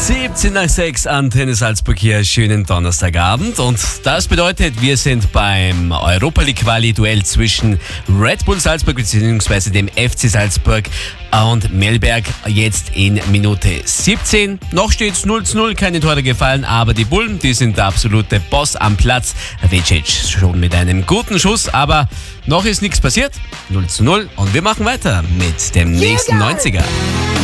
17 nach 6, Antenne Salzburg hier, schönen Donnerstagabend. Und das bedeutet, wir sind beim Europa League Quali-Duell zwischen Red Bull Salzburg bzw. dem FC Salzburg und Mellberg jetzt in Minute 17. Noch steht's 0:0, keine Tore gefallen, aber die Bullen, die sind der absolute Boss am Platz. Vecic schon mit einem guten Schuss, aber noch ist nichts passiert. 0:0 und wir machen weiter mit dem nächsten 90er.